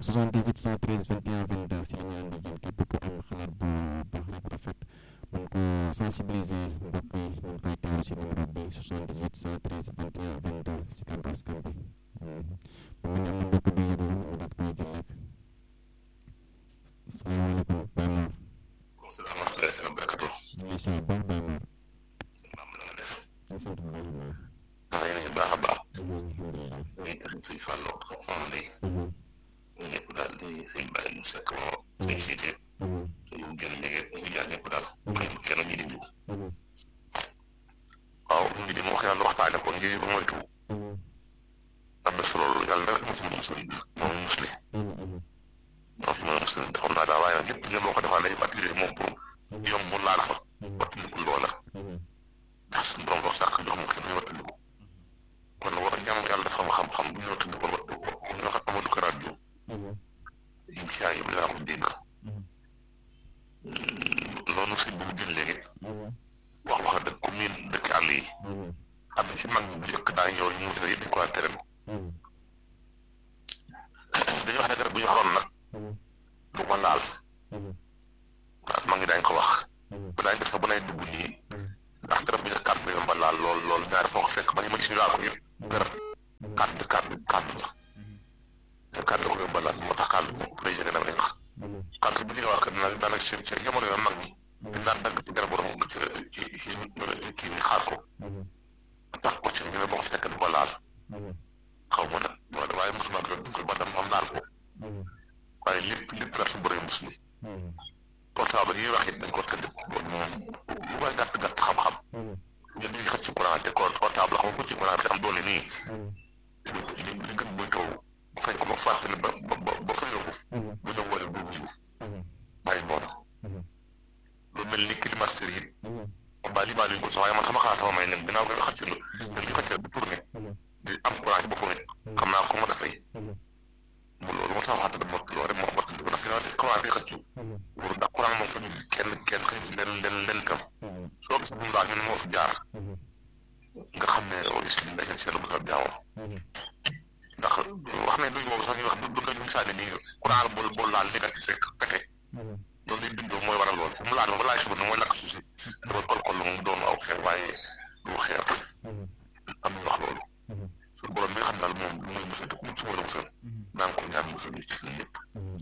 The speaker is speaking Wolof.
78 113 21 22 si la ñu ànd ak yéen képp ku am xalaat bu baax rek rafet mën ko sensibiliser mbokk yi ñu koy teewlu si numéro bi 78 113 21 22 ci kàddu askan bi mu ngi am na mbokk bi yëglu mu daat koy jël rek asalaamaaleykum Baye Mor. salaamaaleykum barakatu. ñu ngi si baax Baye Mor. maam la nga def. ñu sant bu baax a baax. yéen a ngi baax a baax. alhamdulilah. ñu ngi suñu fàlloo xam ne ñëpp daal di suñ bàyyi mu sekk moo suñ siitee suñu gën ñege ñu jaar ñëpp daal kenn ñu dimbu waaw ñu di ma wax yàlla waxtaane ko ngir moytu am na solo loolu yàlla rek mosu musli moom musli moom musli xam naa daal waaye nag lépp ñoom boo ko defaa lay attiré moom pour yomb mu laal fa wattandiku loola ndax suñu borom doo sàkk jox mu xel muy wattandiku kon war a jàmm yàlla dafa ma xam-xam bu ñu wattandiku ñoo xam Amadou Kara Diop incha allah yëpp laa ko dégg loolu sëñ bi mu jël léegi wax dëgg ku miin dëkk àll yi xam ne si mag bu njëkk daa ñëw ñu mutale yëpp dañ ko daan tere dañuy wax ne garab bu ñu xaroon nag du ko laal waaw mag ngi daañ ko wax bu daañ def bu nay dugg nii ndax garab bu ñu kàddu bi yomba laal lool ñaari foo ko fekk ba ñu ma gis ñu laal ko yëpp garab kàddu la kàddu ko yomba laal moo tax kàddu bu lay jege dama lay wax kàddu bu ñu wax kat nag daanaka seen jamono yoo mag ñi dañ daan dagg ci garab borom ci kii bi xaar ko tax ko ci ñu ne boo ko fekk du ko laal xaw ma nag waaye mosuma ko duñ ko ba dam am laal ko waaye lépp la su bëree musli portable yi wax it dañ ko tëdd loolu moom lu may gàtt xam-xam ñu di xëcc ci courant te portable xam ko ci courant te am doole nii li gën muy taw bu fay ko ba fàttali ba fayoo ko bu ñëw wala bu wuyu bàyyi noonu lu mel ni climatiseur yi ba li luñ ko sax waaye man sama xalaat sama may leen ginnaaw nga xëcc li xëcc bu tourné di am courant ci boppam it xam naa ko ma dafay mu loolu ma sama xalaat loolu rek moo bott ndax financé courant bi xëcc pour ndax courant moom fa ñu kenn xëy leen kam soo gis bu mu daal ñu ne moo fi jaar nga xam ne aussi li nekk seen bu sa jaamoo ndax wax ne duñ boobu sax ñuy wax du dañu misaale nii courant la bool laal négatif rek pete loolu lay bindoo mooy waral loolu fu mu laal ba laay suba mooy lakk suuf si